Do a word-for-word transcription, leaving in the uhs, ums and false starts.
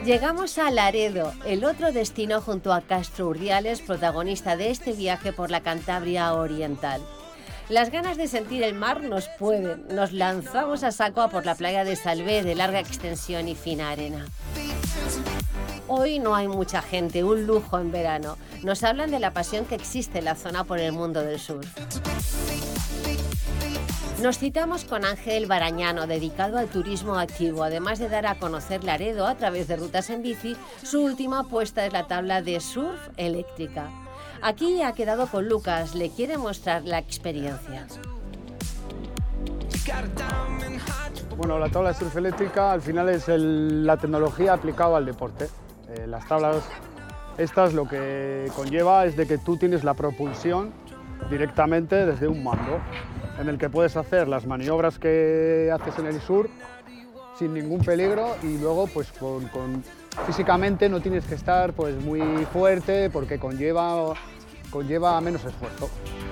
Llegamos a Laredo, el otro destino junto a Castro Urdiales, protagonista de este viaje por la Cantabria oriental. Las ganas de sentir el mar nos pueden. Nos lanzamos a saco a por la playa de Salvé, de larga extensión y fina arena. Hoy no hay mucha gente, un lujo en verano. Nos hablan de la pasión que existe en la zona por el mundo del surf. Nos citamos con Ángel Barañano, dedicado al turismo activo, además de dar a conocer Laredo a través de rutas en bici. Su última apuesta es la tabla de surf eléctrica. Aquí ha quedado con Lucas, le quiere mostrar la experiencia. Bueno, la tabla de surf eléctrica al final es el, la tecnología aplicada al deporte. Eh, las tablas estas lo que conlleva es de que tú tienes la propulsión directamente desde un mando, en el que puedes hacer las maniobras que haces en el surf sin ningún peligro y luego pues con, con, físicamente no tienes que estar pues muy fuerte porque conlleva, conlleva menos esfuerzo.